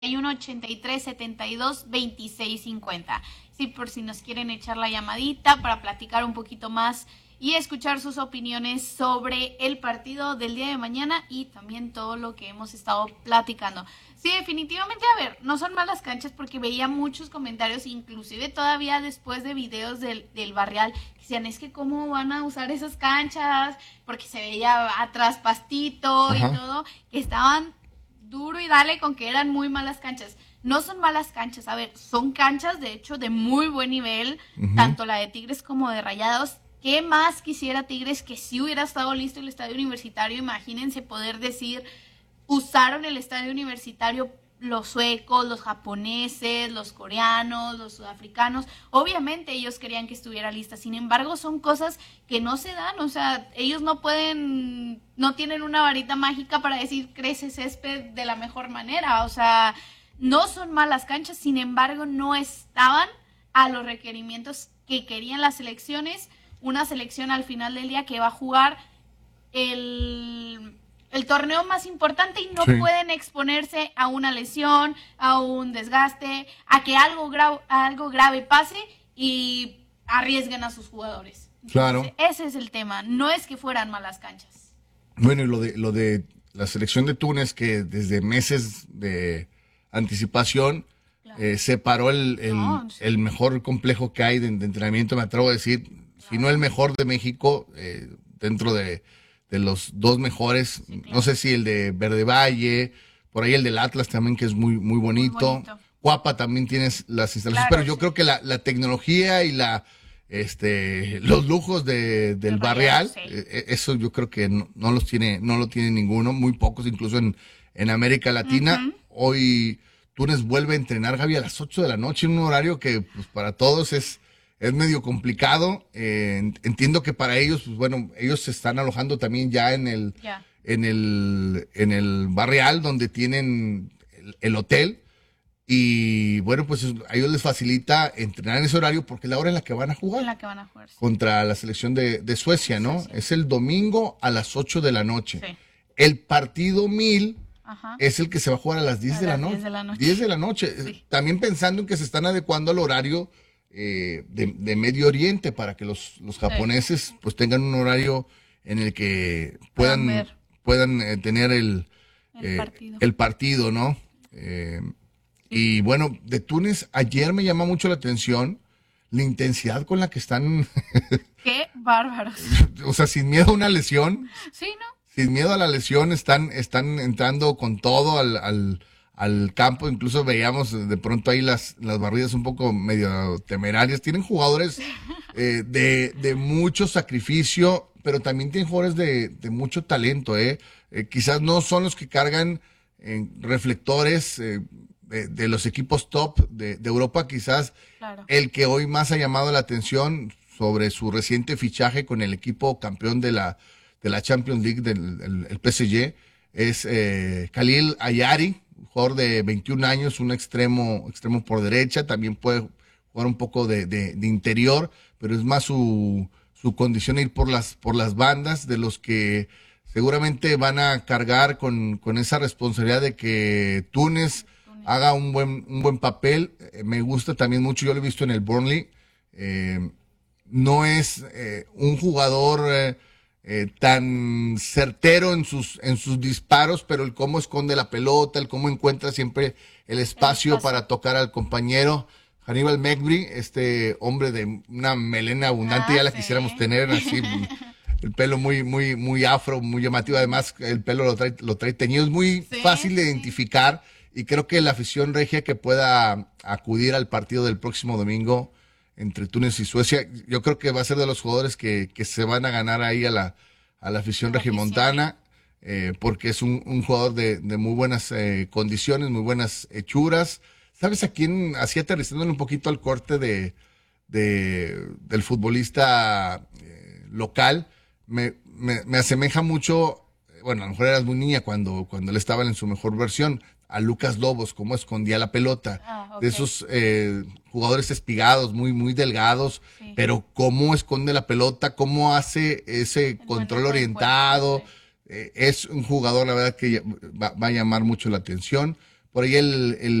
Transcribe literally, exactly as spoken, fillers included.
uno ochenta y tres setenta y dos veintiséis cincuenta. Sí, por si nos quieren echar la llamadita para platicar un poquito más y escuchar sus opiniones sobre el partido del día de mañana y también todo lo que hemos estado platicando. Sí, definitivamente, a ver, no son malas canchas porque veía muchos comentarios, inclusive todavía después de videos del, del Barrial, que decían, es que cómo van a usar esas canchas, porque se veía atrás pastito. Ajá. Y todo, que estaban duro y dale con que eran muy malas canchas. No son malas canchas, a ver, son canchas de hecho de muy buen nivel, uh-huh. tanto la de Tigres como de Rayados. ¿Qué más quisiera Tigres que si hubiera estado listo el estadio universitario? Imagínense poder decir, usaron el estadio universitario los suecos, los japoneses, los coreanos, los sudafricanos. Obviamente ellos querían que estuviera lista, sin embargo son cosas que no se dan, o sea, ellos no pueden, no tienen una varita mágica para decir crece césped de la mejor manera, o sea, no son malas canchas, sin embargo no estaban a los requerimientos que querían las selecciones, una selección al final del día que va a jugar el... el torneo más importante y no sí. pueden exponerse a una lesión, a un desgaste, a que algo, gra- algo grave pase y arriesguen a sus jugadores. Entonces, claro. Ese es el tema, no es que fueran malas canchas. Bueno, y lo de, lo de la selección de Túnez, que desde meses de anticipación claro. eh, separó el, el, no, sí. el mejor complejo que hay de, de entrenamiento, me atrevo a decir, claro. si no el mejor de México, eh, dentro de... de los dos mejores, sí, claro. no sé si el de Verde Valle, por ahí el del Atlas también, que es muy muy bonito. Muy bonito. Cuapa también tienes las instalaciones, claro, pero yo sí. creo que la, la tecnología y la este los lujos de, del Barrial, sí. eh, eso yo creo que no, no los tiene, no lo tiene ninguno, muy pocos, incluso en, en América Latina. Uh-huh. Hoy Túnez vuelve a entrenar, Gaby, a las ocho de la noche, en un horario que pues para todos es Es medio complicado, eh, entiendo que para ellos, pues bueno, ellos se están alojando también ya en el, yeah. en el, en el Barrial, donde tienen el, el hotel, y bueno, pues a ellos les facilita entrenar en ese horario porque es la hora en la que van a jugar. En la que van a jugar. Sí. Contra la selección de, de Suecia, ¿no? Suecia. Es el domingo a las ocho de la noche. Sí. El partido mil Ajá. es el que se va a jugar a las diez de la noche. diez de la noche. diez de la noche. Sí. También pensando en que se están adecuando al horario Eh, de, de Medio Oriente para que los, los japoneses sí. pues tengan un horario en el que puedan puedan eh, tener el el, eh, partido. el partido, ¿no? Eh, sí. Y bueno, de Túnez ayer me llama mucho la atención la intensidad con la que están. ¡Qué bárbaros! O sea, sin miedo a una lesión. Sí, ¿no? Sin miedo a la lesión están están entrando con todo al, al al campo, incluso veíamos de pronto ahí las, las barridas un poco medio temerarias. Tienen jugadores eh, de, de mucho sacrificio, pero también tienen jugadores de, de mucho talento, ¿eh? eh quizás no son los que cargan eh, reflectores eh, de, de los equipos top de, de Europa, quizás claro. el que hoy más ha llamado la atención sobre su reciente fichaje con el equipo campeón de la, de la Champions League, del el, el P S G, es eh, Khalil Ayari, jugador de veintiún años, un extremo extremo por derecha, también puede jugar un poco de, de, de interior, pero es más su, su condición ir por las por las bandas, de los que seguramente van a cargar con, con esa responsabilidad de que Túnez haga un buen un buen papel. Eh, me gusta también mucho, yo lo he visto en el Burnley, eh, no es eh, un jugador eh, Eh, tan certero en sus en sus disparos, pero el cómo esconde la pelota, el cómo encuentra siempre el espacio, el espacio. para tocar al compañero. Hannibal Mejbri, este hombre de una melena abundante, ah, ya la sí. quisiéramos tener así, el pelo muy muy muy afro, muy llamativo, además el pelo lo trae lo trae teñido, es muy sí, fácil de sí. identificar, y creo que la afición regia que pueda acudir al partido del próximo domingo entre Túnez y Suecia, yo creo que va a ser de los jugadores que, que se van a ganar ahí a la, a la afición regiomontana, eh, porque es un, un jugador de, de muy buenas eh, condiciones, muy buenas hechuras. ¿Sabes a quién? Así aterrizándole un poquito al corte de, de del futbolista eh, local, me, me, me asemeja mucho, bueno, a lo mejor eras muy niña cuando, cuando él estaba en su mejor versión, a Lucas Lobos, cómo escondía la pelota, ah, okay. de esos eh, jugadores espigados, muy muy delgados, sí. pero cómo esconde la pelota, cómo hace ese el control orientado, cuerpo, sí. eh, es un jugador, la verdad, que va, va a llamar mucho la atención. por ahí el, el